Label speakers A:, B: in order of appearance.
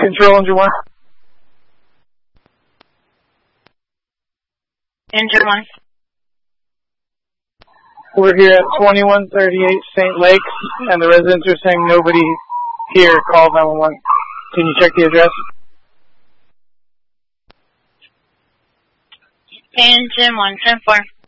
A: Control Engine 1.
B: Engine 1.
A: We're here at 2138 St. Lakes, and the residents are saying nobody here. Call 911. Can you check the address?
B: Engine 1, 10-4.